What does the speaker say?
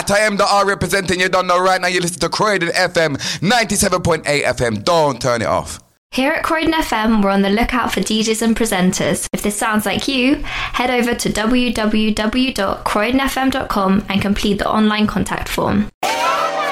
That I am the R representing. You don't know right now. You listen to Croydon FM 97.8 FM. Don't turn it off. Here at Croydon FM, we're on the lookout for DJs and presenters. If this sounds like you, head over to www.croydonfm.com and complete the online contact form.